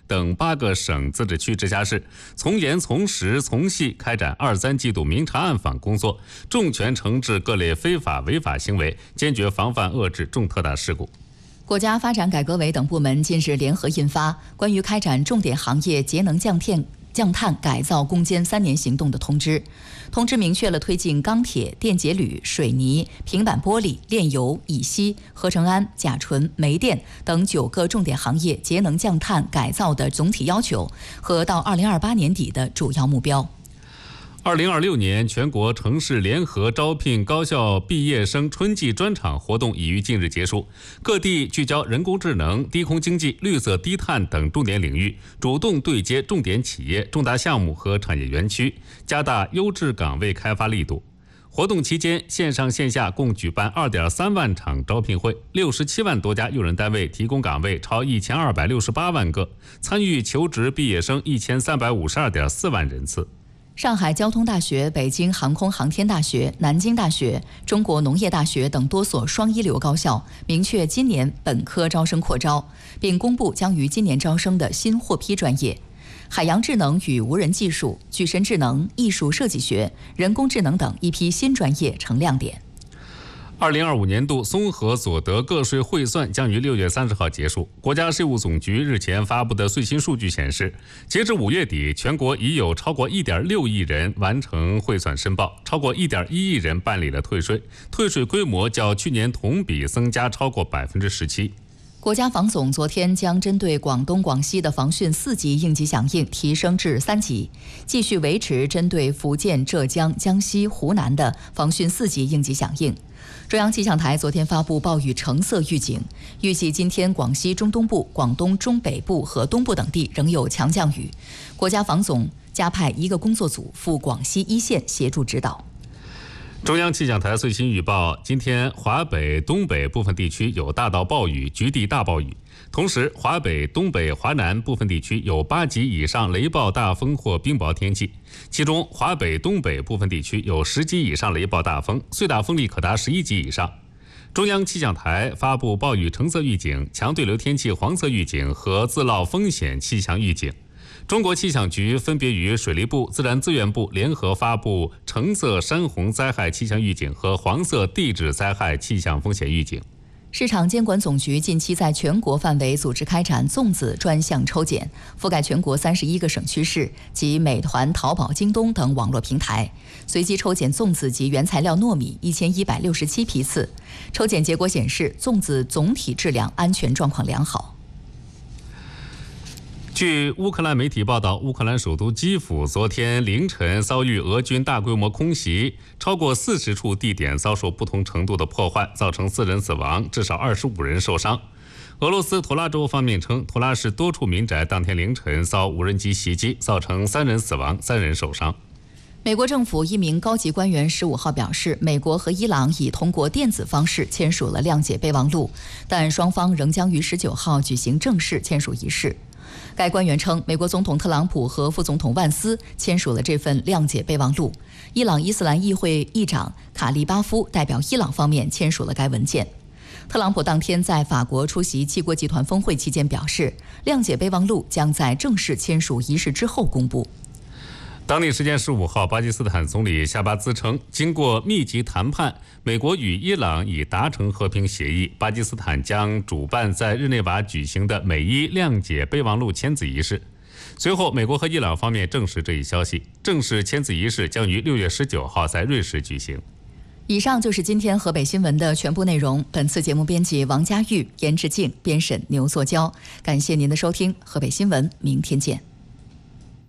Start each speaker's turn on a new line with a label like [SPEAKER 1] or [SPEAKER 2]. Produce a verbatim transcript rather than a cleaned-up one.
[SPEAKER 1] 等八个省、自治区、直辖市，从严从实从细开展二三季度明察暗访工作，重拳惩治各类非法违法行为，坚决防范遏制重特大事故。
[SPEAKER 2] 国家发展改革委等部门近日联合印发关于开展重点行业节能降电降碳改造攻坚三年行动的通知。通知明确了推进钢铁、电解铝、水泥、平板玻璃、炼油、乙烯、合成氨、甲醇、煤电等九个重点行业节能降碳改造的总体要求和到二零二八年底的主要目标。
[SPEAKER 1] 二零二六年全国城市联合招聘高校毕业生春季专场活动已于近日结束，各地聚焦人工智能、低空经济、绿色低碳等重点领域，主动对接重点企业、重大项目和产业园区，加大优质岗位开发力度。活动期间，线上线下共举办二点三万场招聘会，六十七万多家用人单位提供岗位超一千二百六十八万个，参与求职毕业生一千三百五十二点四万人次。
[SPEAKER 2] 上海交通大学、北京航空航天大学、南京大学、中国农业大学等多所双一流高校明确今年本科招生扩招，并公布将于今年招生的新获批专业。海洋智能与无人技术、具身智能、艺术设计学、人工智能等一批新专业成亮点。
[SPEAKER 1] 二零二五年度综合所得个税汇算将于六月三十号结束。国家税务总局日前发布的最新数据显示，截至五月底，全国已有超过一点六亿人完成汇算申报，超过一点一亿人办理了退税，退税规模较去年同比增加超过百分之十七。
[SPEAKER 2] 国家防总昨天将针对广东、广西的防汛四级应急响应提升至三级，继续维持针对福建、浙江、江西、湖南的防汛四级应急响应。中央气象台昨天发布暴雨橙色预警，预计今天广西中东部、广东中北部和东部等地仍有强降雨。国家防总加派一个工作组赴广西一线协助指导。
[SPEAKER 1] 中央气象台最新预报，今天华北、东北部分地区有大到暴雨、局地大暴雨，同时华北、东北、华南部分地区有八级以上雷暴大风或冰雹天气，其中华北、东北部分地区有十级以上雷暴大风，最大风力可达十一级以上。中央气象台发布暴雨橙色预警、强对流天气黄色预警和自涝风险气象预警。中国气象局分别与水利部、自然资源部联合发布橙色山洪灾害气象预警和黄色地质灾害气象风险预警。
[SPEAKER 2] 市场监管总局近期在全国范围组织开展粽子专项抽检，覆盖全国三十一个省区市及美团、淘宝、京东等网络平台，随机抽检粽子及原材料糯米一千一百六十七批次。抽检结果显示，粽子总体质量安全状况良好。
[SPEAKER 1] 据乌克兰媒体报道，乌克兰首都基辅昨天凌晨遭遇俄军大规模空袭，超过四十处地点遭受不同程度的破坏，造成四人死亡，至少二十五人受伤。俄罗斯图拉州方面称，图拉市多处民宅当天凌晨遭无人机袭击，造成三人死亡，三人受伤。
[SPEAKER 2] 美国政府一名高级官员十五号表示，美国和伊朗已通过电子方式签署了谅解备忘录，但双方仍将于十九号举行正式签署仪式。该官员称，美国总统特朗普和副总统万斯签署了这份谅解备忘录，伊朗伊斯兰议会议长卡利巴夫代表伊朗方面签署了该文件。特朗普当天在法国出席七国集团峰会期间表示，谅解备忘录将在正式签署仪式之后公布。
[SPEAKER 1] 当地时间十五号，巴基斯坦总理夏巴兹称，经过密集谈判，美国与伊朗已达成和平协议，巴基斯坦将主办在日内瓦举行的美伊谅解备忘录签字仪式。随后，美国和伊朗方面证实这一消息，正式签字仪式将于六月十九号在瑞士举行。
[SPEAKER 2] 以上就是今天河北新闻的全部内容。本次节目编辑王佳玉，严志静，编审牛作娇。感谢您的收听，河北新闻，明天见。